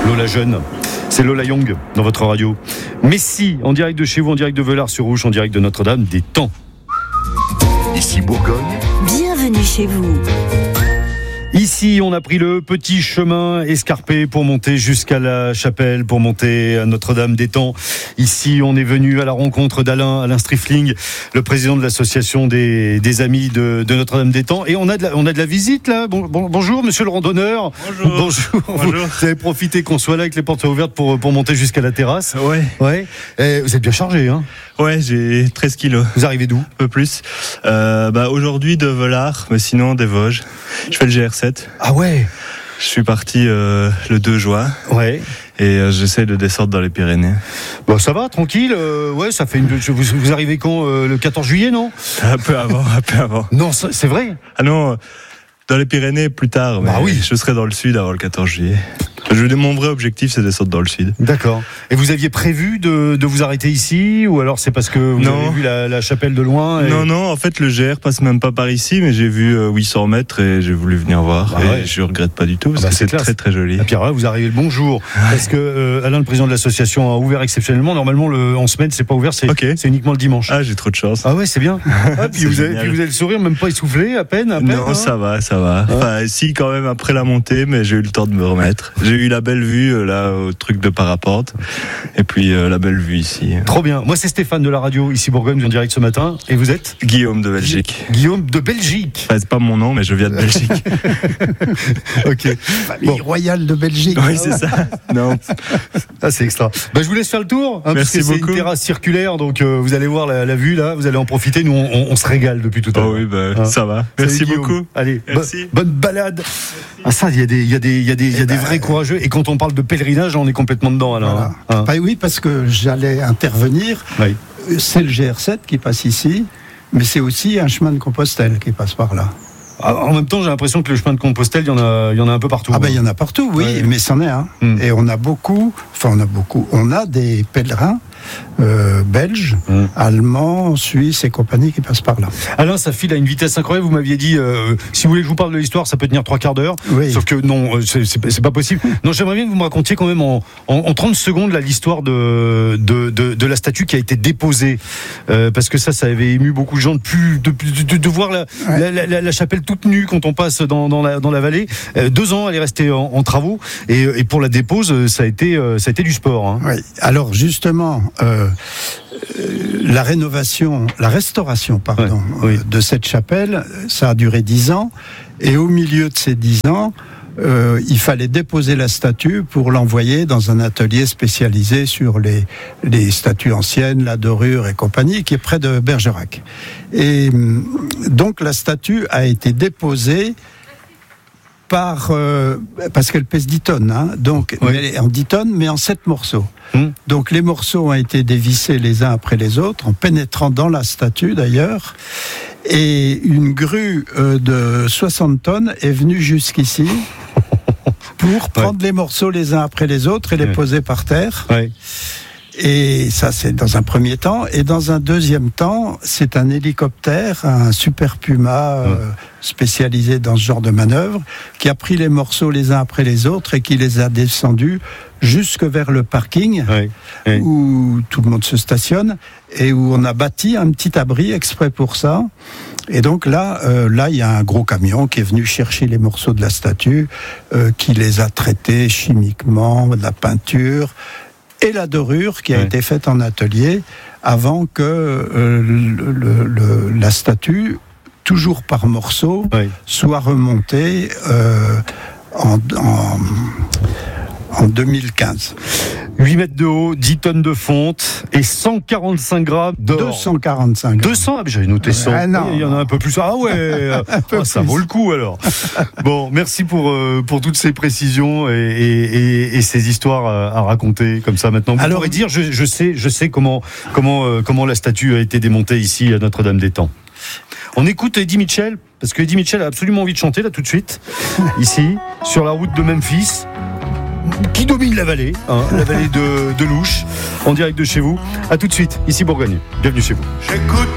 Lola jeune. C'est Lola Young dans votre radio. Messi, en direct de chez vous, en direct de Velars-sur-Ouche, en direct de Notre-Dame des Temps. Ici Bourgogne. Bienvenue chez vous. Ici, on a pris le petit chemin escarpé pour monter jusqu'à la chapelle, pour monter à Notre-Dame des Temps. Ici, on est venu à la rencontre d'Alain Striffling, le président de l'association des amis de Notre-Dame des Temps. Et on a de la visite là. Bonjour, monsieur le randonneur. Bonjour. Vous avez profité qu'on soit là avec les portes ouvertes pour monter jusqu'à la terrasse. Ouais. Et vous êtes bien chargé, hein? Ouais, j'ai 13 kilos. Vous arrivez d'où? Un peu plus. Aujourd'hui de Velars, mais sinon des Vosges. Je fais le GR7. Ah ouais. Je suis parti le 2 juin. Ouais. Et j'essaie de descendre dans les Pyrénées. Bon, ça va, tranquille. Ouais, ça fait vous arrivez quand le 14 juillet, non? Un peu avant. Non, c'est vrai. Ah non, dans les Pyrénées plus tard. Mais oui. Je serai dans le sud avant le 14 juillet. Mon vrai objectif, c'est de descendre dans le sud. D'accord. Et vous aviez prévu de vous arrêter ici, ou alors c'est parce que vous avez vu la chapelle de loin Non, en fait, le GR passe même pas par ici, mais j'ai vu 800 mètres et j'ai voulu venir voir. Je regrette pas du tout, parce que c'est très très joli. Et puis alors là, vous arrivez le bon jour. Parce que Alain, le président de l'association, a ouvert exceptionnellement. Normalement, en semaine, c'est pas ouvert, c'est uniquement le dimanche. Ah, j'ai trop de chance. Ah ouais, c'est bien. Puis vous avez le sourire, même pas essoufflé, à peine. Non, ça va. Enfin, si, quand même, après la montée, mais j'ai eu le temps de me remettre. J'ai eu la belle vue là au truc de parapente et puis la belle vue ici. Trop bien. Moi c'est Stéphane de la radio ici Bourgogne en direct ce matin. Et vous êtes? Guillaume de Belgique. Guillaume de Belgique. Enfin, c'est pas mon nom mais je viens de Belgique. Ok. Famille royale de Belgique. Oui c'est ça. Non. Ah c'est extra. Je vous laisse faire le tour. Merci beaucoup. C'est une terrasse circulaire donc vous allez voir la vue là. Vous allez en profiter. Nous on se régale depuis tout à l'heure. Oh oui ça va. Merci beaucoup. Allez. Merci. Bonne balade. Ah ça il y a des vrais courageux et quand on parle de pèlerinage on est complètement dedans alors. Voilà. Oui parce que j'allais intervenir. Oui. C'est le GR7 qui passe ici, mais c'est aussi un chemin de Compostelle qui passe par là. En même temps, j'ai l'impression que le chemin de Compostelle, il y en a un peu partout. Il y en a partout, oui, ouais. Mais c'en est un. Et on a des pèlerins belges, allemands, suisses et compagnie qui passent par là. Alain, ça file à une vitesse incroyable. Vous m'aviez dit, si vous voulez que je vous parle de l'histoire, ça peut tenir 3/4 d'heure. Oui. Sauf que non, c'est pas possible. Non, j'aimerais bien que vous me racontiez quand même en 30 secondes là, l'histoire de la statue qui a été déposée. Parce que ça avait ému beaucoup de gens de voir la chapelle toute nue quand on passe dans la vallée. 2 ans, elle est restée en travaux. Et pour la dépose, ça a été du sport. Hein. Oui. Alors justement, la restauration, de cette chapelle, ça a duré 10 ans. Et au milieu de ces 10 ans, il fallait déposer la statue pour l'envoyer dans un atelier spécialisé sur les statues anciennes, la dorure et compagnie, qui est près de Bergerac. Et donc la statue a été déposée parce qu'elle pèse 10 tonnes, hein, donc elle est en 10 tonnes, mais en 7 morceaux. Donc les morceaux ont été dévissés les uns après les autres, en pénétrant dans la statue d'ailleurs, et une grue de 60 tonnes est venue jusqu'ici pour prendre les morceaux les uns après les autres et les poser par terre. Ouais. Et ça, c'est dans un premier temps. Et dans un deuxième temps, c'est un hélicoptère, un Super Puma spécialisé dans ce genre de manœuvre, qui a pris les morceaux les uns après les autres et qui les a descendus jusque vers le parking où tout le monde se stationne et où on a bâti un petit abri exprès pour ça. Et donc là, il y a un gros camion qui est venu chercher les morceaux de la statue, qui les a traités chimiquement, de la peinture et la dorure qui a été faite en atelier avant que la statue, toujours par morceaux, soit remontée en 2015. 8 mètres de haut, 10 tonnes de fonte et 145 grammes d'or. 245 grammes. 200 j'avais noté 100. Il y en a un peu plus. Ah ouais, ça vaut le coup alors. Bon, merci pour toutes ces précisions et ces histoires à raconter comme ça maintenant. Vous pourrez dire, je sais comment la statue a été démontée ici à Notre-Dame des Temps. On écoute Eddie Mitchell, parce que Eddie Mitchell a absolument envie de chanter là tout de suite, ici, sur la route de Memphis, qui domine la vallée, la vallée de l'Ouche, en direct de chez vous. À tout de suite, ici Bourgogne. Bienvenue chez vous. J'écoute